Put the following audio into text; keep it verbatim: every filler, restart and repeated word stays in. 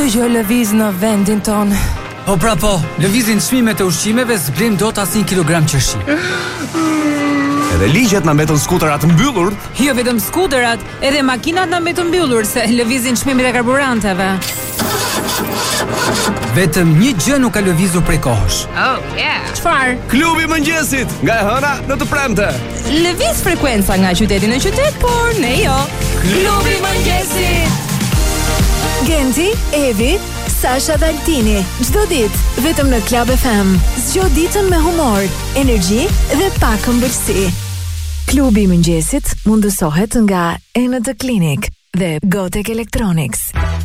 që lëviz në vendin ton. Po pra po, lëvizin çmimet e ushqimeve, zbrim dot asnjë kilogram qershi. Edhe ligjet na mbetën skuterat mbyllur. Jo vetëm skuterat, edhe makinat na mbetën mbyllur se lëvizin çmimet e karburanteve. Vetëm një gjë nuk ka lëvizur prej kohësh. Oh, yeah. Çfarë? Klubi i mëngjesit, nga e hëna në të premte. Lëviz frekuenca nga qyteti në qytet, por ne jo. Klubi i mëngjesit. Genti, Evi, Sasha dhe Altini, çdo ditë vetëm në Club F M. Zgjo ditën me humor, energji dhe pak ëmbëlsi. Klubi i mëngjesit mundësohet nga Enët Clinic dhe Gotek Electronics.